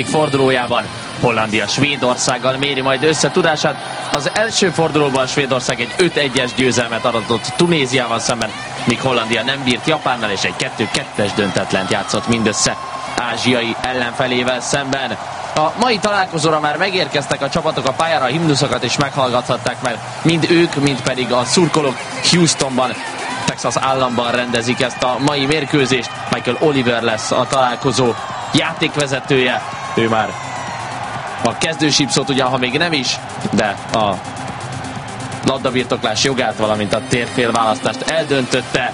fordulójában Hollandia Svédországgal méri majd összetudását. Az első fordulóban Svédország egy 5-1-es győzelmet aratott Tunéziával szemben, míg Hollandia nem bírt Japánnal, és egy 2-2-es döntetlent játszott mindössze ázsiai ellenfelével szemben. A mai találkozóra már megérkeztek a csapatok a pályára, a himnuszokat is meghallgathatták, mert mind ők, mind pedig a szurkolók Houstonban, Texas államban rendezik ezt a mai mérkőzést. Michael Oliver lesz a találkozó játékvezetője. Ő már a kezdősípszót ugyan, ha még nem is, de a labdabirtoklás jogát, valamint a térfélválasztást eldöntötte.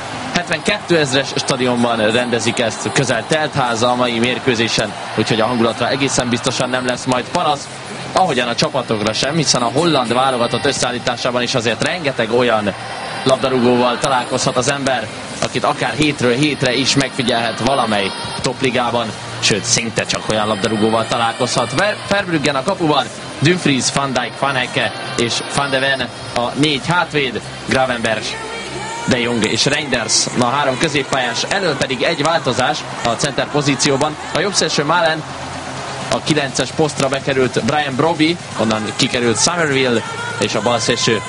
72 000-es stadionban rendezik ezt, közel teltháza a mai mérkőzésen, úgyhogy a hangulatra egészen biztosan nem lesz majd panasz, ahogyan a csapatokra sem, hiszen a holland válogatott összeállításában is azért rengeteg olyan labdarúgóval találkozhat az ember, akit akár hétről hétre is megfigyelhet valamely topligában, sőt szinte csak olyan labdarúgóval találkozhat. Verbruggen a kapuban, Dumfries, Van Dijk, Van Hecke és Van de Ven a 4 hátvéd, Gravenberch, De Jong és Reinders a 3 középpályás, elől pedig egy változás a center pozícióban. A jobbszélső Malen, a 9-es posztra bekerült Brian Brobby, onnan kikerült Somerville, és a balszélső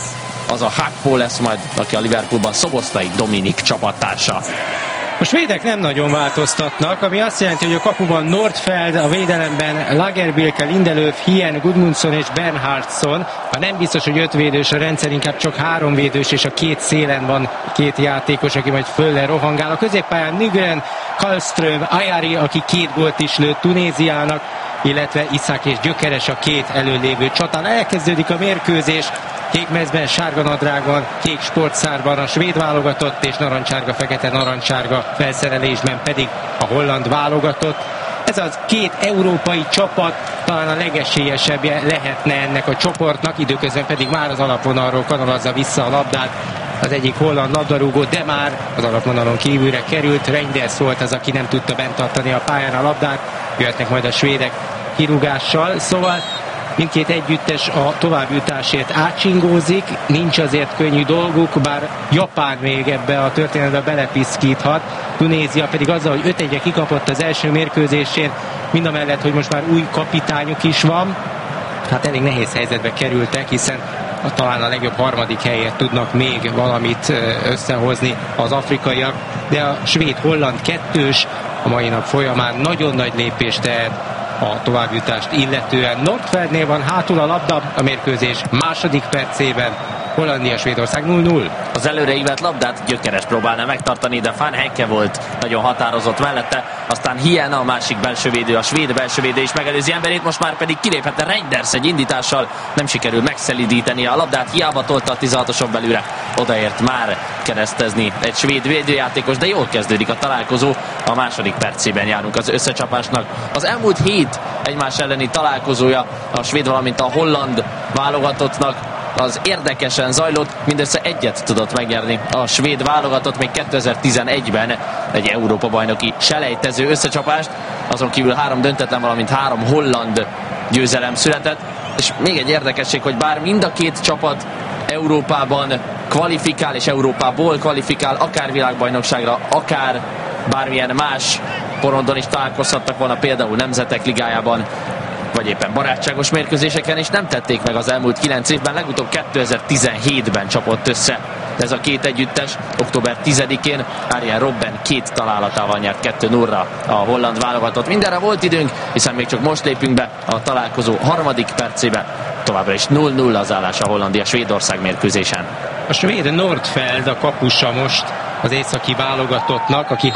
az a Hakpo lesz majd, aki a Liverpoolban Szoboszlai Dominik csapattársa. A svédek nem nagyon változtatnak, ami azt jelenti, hogy a kapuban Nordfeld, a védelemben Lagerbielke, Lindelöf, Hien, Gudmundsson és Bernhardsson. Ha nem biztos, hogy 5 védős a rendszer, inkább csak 3 védős, és a 2 szélen van 2 játékos, aki majd fölle rohangál. A középpályán Nygren, Karlström, Ajari, aki 2 gólt is lőtt Tunéziának, illetve Iszák és Gyökeres a 2 előlévő csatán. Elkezdődik a mérkőzés. Kék mezben, sárga nadrágban, kék sportszárban a svéd válogatott, és narancsárga, fekete narancsárga felszerelésben pedig a holland válogatott. Ez az 2 európai csapat talán a legesélyesebbje lehetne ennek a csoportnak, időközben pedig már az alapvonalról kanalazza vissza a labdát az egyik holland labdarúgó, de már az alapvonalon kívülre került. Reinders volt az, aki nem tudta bent tartani a pályán a labdát, jöhetnek majd a svédek kirúgással, szóval mindkét együttes a továbbjutásért átsingózik, nincs azért könnyű dolguk, bár Japán még ebbe a történetbe belepiszkíthat. Tunézia pedig azzal, hogy 5-1-re kikapott az első mérkőzésén, mindamellett, hogy most már új kapitányuk is van, hát elég nehéz helyzetbe kerültek, hiszen talán a legjobb 3. helyet tudnak még valamit összehozni az afrikaiak, de a svéd-holland kettős a mai nap folyamán nagyon nagy lépést tehet a továbbjutást illetően. Nordfeldnél van hátul a labda a mérkőzés második percében. Hollandia-Svédország 0-0. Az előre ívelt labdát Gyökeres próbálná megtartani, de Van Hecke volt nagyon határozott mellette. Aztán Hien, a másik belsővédő, a svéd belsővédő is megelőzi emberét, most már pedig kiléphetne Reinders egy indítással. Nem sikerül megszelidíteni a labdát, hiába tolta a 16-oson belőle. Odaért már keresztezni egy svéd védőjátékos, de jól kezdődik a találkozó. A második percében járunk az összecsapásnak. Az elmúlt 7 egymás elleni találkozója a svéd, valamint a holland válogatottnak az érdekesen zajlott, mindössze egyet tudott megnyerni a svéd válogatott még 2011-ben egy Európa-bajnoki selejtező összecsapást, azon kívül 3 döntetlen, valamint 3 holland győzelem született, és még egy érdekesség, hogy bár mind a 2 csapat Európában kvalifikál, és Európából kvalifikál, akár világbajnokságra, akár bármilyen más porondon is találkozhattak volna, például Nemzetek Ligájában, vagy éppen barátságos mérkőzéseken, és nem tették meg az elmúlt 9 évben, legutóbb 2017-ben csapott össze ez a 2 együttes, október 10-én Arjen Robben 2 találatával nyert 2-0-ra a holland válogatott. Mindenre volt időnk, hiszen még csak most lépünk be a találkozó 3. percébe. Továbbra is 0-0 az állás a Hollandia-Svédország mérkőzésen. A svéd Nordfeld a kapusa most az északi válogatottnak, aki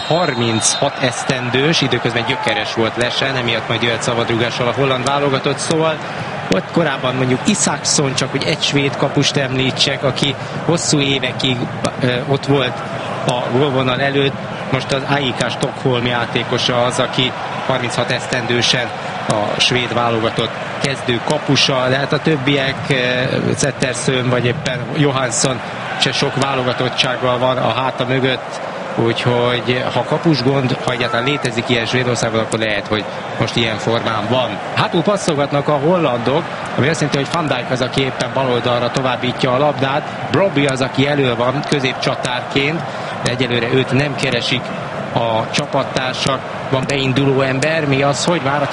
36 esztendős, időközben Gyökeres volt lesen, emiatt majd jöhet szabadrúgással a holland válogatott, szóval ott korábban mondjuk Isaksson, csak hogy egy svéd kapust említsek, aki hosszú évekig ott volt a gólvonal előtt, most az AIK Stockholm játékosa az, aki 36 esztendősen a svéd válogatott kezdő kapusa, de hát a többiek, Zetterström vagy éppen Johansson se sok válogatottsággal van a háta mögött, úgyhogy ha kapusgond, ha egyáltalán létezik ilyen Svédországban, akkor lehet, hogy most ilyen formán van. Hátul passzolgatnak a hollandok, ami azt jelenti, hogy Van Dijk az, aki éppen baloldalra továbbítja a labdát, Brobby az, aki elő van középcsatárként, de egyelőre őt nem keresik a csapattársak. csapatban beinduló ember, mi az, hogy vár